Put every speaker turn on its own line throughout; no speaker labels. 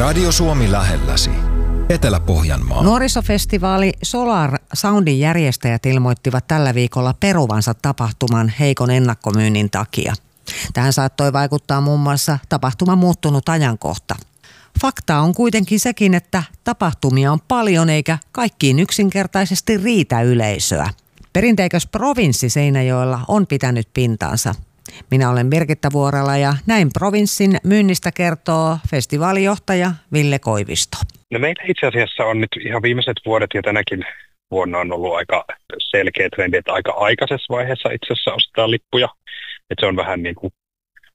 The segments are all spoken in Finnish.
Radio Suomi lähelläsi. Etelä-Pohjanmaa.
Nuorisofestivaali Solar Soundin järjestäjät ilmoittivat tällä viikolla peruvansa tapahtuman heikon ennakkomyynnin takia. Tähän saattoi vaikuttaa muun muassa tapahtuman muuttunut ajankohta. Fakta on kuitenkin sekin, että tapahtumia on paljon eikä kaikkiin yksinkertaisesti riitä yleisöä. Perinteikös provinssi Seinäjoella on pitänyt pintaansa. Minä olen Birgitta Vuorela ja näin provinssin myynnistä kertoo festivaalijohtaja Ville Koivisto.
No meillä itse asiassa on nyt ihan viimeiset vuodet ja tänäkin vuonna on ollut aika selkeä trendi, että aika aikaisessa vaiheessa itse asiassa ostetaan lippuja. Että se on vähän niin kuin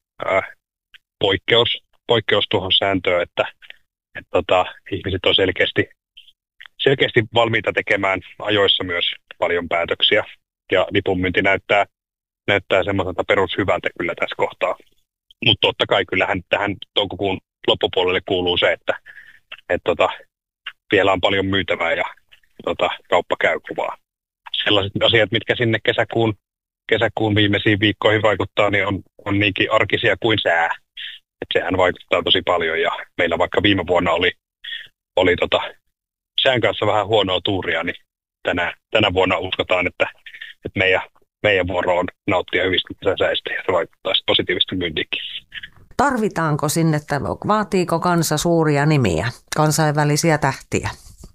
poikkeus tuohon sääntöön, että ihmiset on selkeästi valmiita tekemään ajoissa myös paljon päätöksiä. Ja lipunmyynti näyttää semmoiselta perushyvältä kyllä tässä kohtaa. Mutta totta kai kyllähän tähän toukokuun loppupuolelle kuuluu se, että vielä on paljon myytävää ja kauppa käy kovaa. Sellaiset asiat, mitkä sinne kesäkuun viimeisiin viikkoihin vaikuttaa, niin on niinkin arkisia kuin sää. Et sehän vaikuttaa tosi paljon ja meillä vaikka viime vuonna oli sään kanssa vähän huonoa tuuria, niin tänä vuonna uskotaan, että meidän vuoro on nauttia hyvistä kesäsäistä ja se vaikuttaa positiivisesti myyntiinkin.
Tarvitaanko sinne, vaatiiko kansa suuria nimiä, kansainvälisiä tähtiä?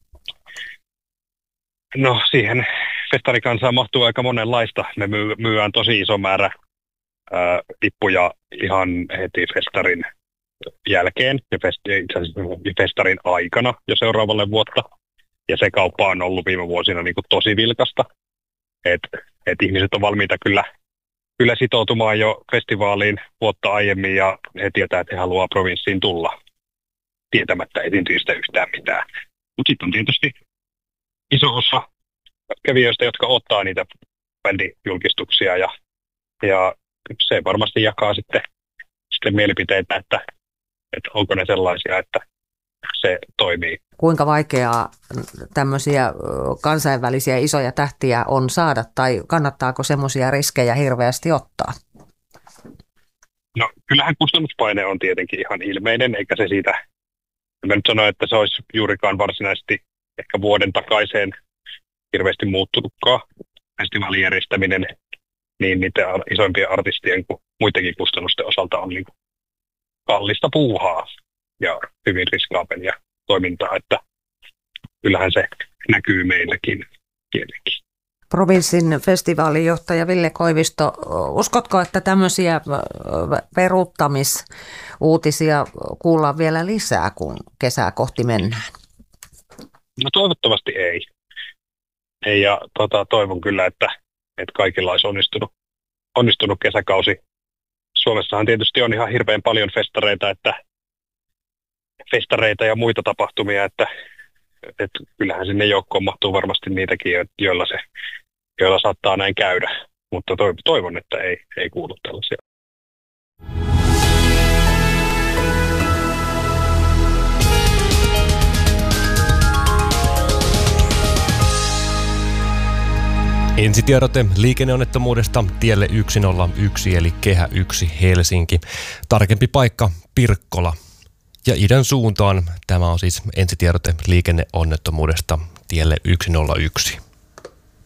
No siihen festarikansaan mahtuu aika monenlaista. Me myyään tosi iso määrä lippuja ihan heti festarin jälkeen ja itse asiassa festarin aikana jo seuraavalle vuotta. Ja se kauppa on ollut viime vuosina niin kuin tosi vilkasta. Et ihmiset on valmiita kyllä sitoutumaan jo festivaaliin vuotta aiemmin ja he tietää, että he haluaa provinssiin tulla tietämättä esiintyjistä yhtään mitään. Mutta sitten on tietysti iso osa kävijöistä, jotka ottaa niitä bändijulkistuksia ja se varmasti jakaa sitten mielipiteitä, että onko ne sellaisia, että se toimii.
Kuinka vaikeaa tämmöisiä kansainvälisiä isoja tähtiä on saada tai kannattaako semmoisia riskejä hirveästi ottaa?
No kyllähän kustannuspaine on tietenkin ihan ilmeinen, eikä se siitä, mä nyt sano, että se olisi juurikaan varsinaisesti ehkä vuoden takaiseen hirveästi muuttunutkaan. Festivaalin järjestäminen niin niiden isoimpien artistien kuin muidenkin kustannusten osalta on niin kallista puuhaa ja hyvin riskaapelia toimintaa, että kyllähän se näkyy meilläkin tietenkin.
Provinssin festivaalijohtaja Ville Koivisto, uskotko, että tämmöisiä peruuttamisuutisia kuullaan vielä lisää, kun kesää kohti mennään?
No toivottavasti ei. Ja toivon kyllä, että kaikilla olisi onnistunut kesäkausi. Suomessahan tietysti on ihan hirveän paljon festareita ja muita tapahtumia, että kyllähän sinne joukkoon mahtuu varmasti niitäkin, joilla saattaa näin käydä, mutta toivon, että ei kuulu tällaisia.
Ensitiedote liikenneonnettomuudesta tielle 101 eli Kehä 1 Helsinki. Tarkempi paikka Pirkkola. Ja idän suuntaan tämä on siis ensitiedote liikenneonnettomuudesta tielle 101.